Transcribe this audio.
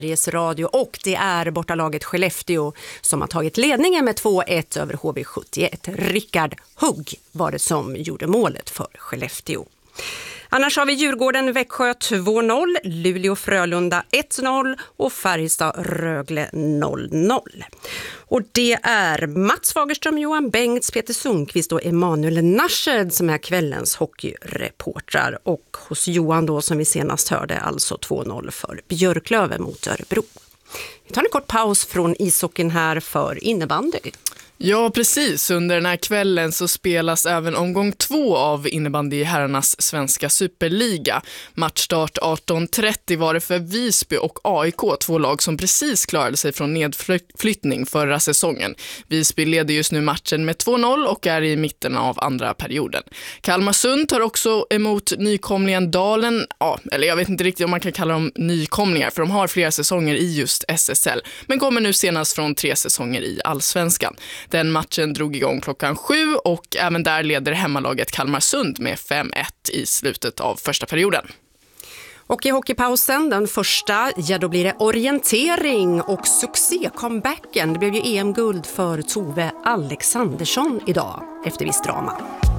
Sveriges Radio, och det är bortalaget Skellefteå som har tagit ledningen med 2-1 över HV71. Rickard Hugg var det som gjorde målet för Skellefteå. Annars har vi Djurgården-Växjö 2-0, Luleå-Frölunda 1-0 och Färjestad-Rögle 0-0. Och det är Mats Fagerström, Johan Bengts, Peter Sundqvist och Emanuel Nasched som är kvällens hockeyreportrar. Och hos Johan då, som vi senast hörde, alltså 2-0 för Björklöven mot Örebro. Vi tar en kort paus från ishockeyn här för innebandy. Ja, precis. Under den här kvällen så spelas även omgång 2 av innebandy i herrarnas svenska superliga. Matchstart 18:30 var det för Visby och AIK, två lag som precis klarade sig från nedflyttning förra säsongen. Visby leder just nu matchen med 2-0 och är i mitten av andra perioden. Kalmarsund tar också emot nykomlingen Dalen. Ja, eller jag vet inte riktigt om man kan kalla dem nykomlingar, för de har flera säsonger i just SSL, men kommer nu senast från 3 säsonger i Allsvenskan. Den matchen drog igång klockan 7 och även där leder hemmalaget Kalmarsund med 5-1 i slutet av första perioden. Och i hockeypausen, den första, ja då blir det orientering och succé-comebacken. Det blev ju EM-guld för Tove Alexandersson idag efter viss drama.